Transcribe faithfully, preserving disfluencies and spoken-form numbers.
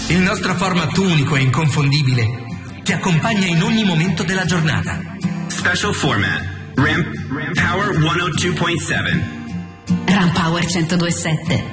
il nostro format unico e inconfondibile ti accompagna in ogni momento della giornata. Special format. Ram, Ram Power centodue point seven. Ram Power centodue virgola sette.